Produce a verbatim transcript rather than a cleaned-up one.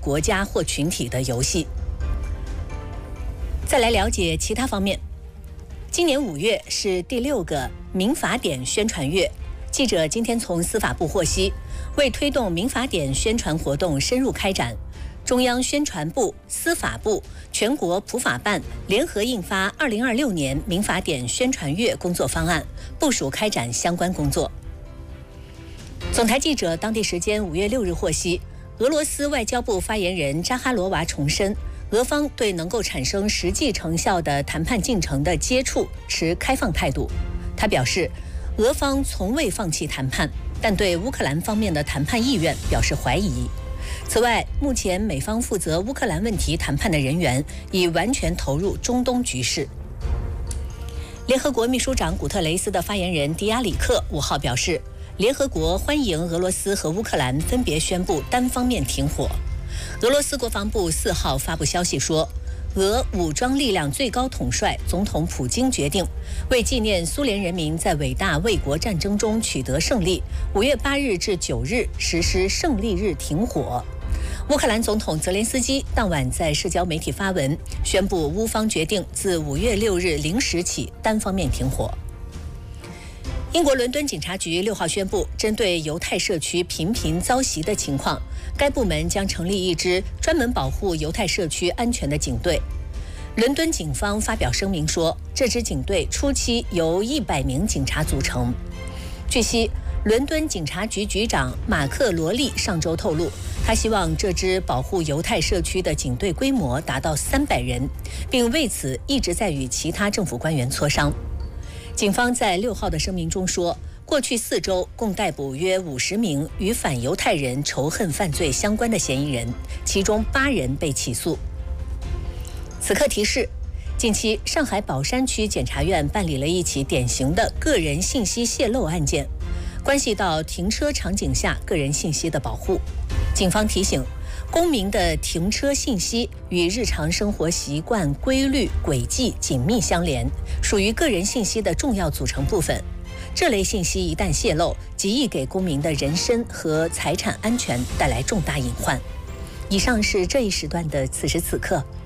国家或群体的游戏。再来了解其他方面。今年五月是第六个民法典宣传月。记者今天从司法部获悉，为推动民法典宣传活动深入开展，中央宣传部、司法部、全国普法办联合印发二零二六年民法典宣传月工作方案，部署开展相关工作。总台记者当地时间五月六日获悉，俄罗斯外交部发言人扎哈罗娃重申，俄方对能够产生实际成效的谈判进程的接触持开放态度。他表示，俄方从未放弃谈判，但对乌克兰方面的谈判意愿表示怀疑。此外，目前美方负责乌克兰问题谈判的人员已完全投入中东局势。联合国秘书长古特雷斯的发言人迪亚里克五号表示，联合国欢迎俄罗斯和乌克兰分别宣布单方面停火。俄罗斯国防部四号发布消息说，俄武装力量最高统帅总统普京决定，为纪念苏联人民在伟大卫国战争中取得胜利，五月八日至九日实施胜利日停火。乌克兰总统泽连斯基当晚在社交媒体发文，宣布乌方决定自五月六日零时起单方面停火。英国伦敦警察局六号宣布，针对犹太社区频频遭袭的情况，该部门将成立一支专门保护犹太社区安全的警队。伦敦警方发表声明说，这支警队初期由一百名警察组成。据悉，伦敦警察局局长马克·罗利上周透露，他希望这支保护犹太社区的警队规模达到三百人，并为此一直在与其他政府官员磋商。警方在六号的声明中说，过去四周共逮捕约五十名与反犹太人仇恨犯罪相关的嫌疑人，其中八人被起诉。此刻提示，近期上海宝山区检察院办理了一起典型的个人信息泄露案件，关系到停车场景下个人信息的保护。警方提醒，公民的停车信息与日常生活习惯、规律、轨迹紧密相连，属于个人信息的重要组成部分。这类信息一旦泄露，极易给公民的人身和财产安全带来重大隐患。以上是这一时段的此时此刻。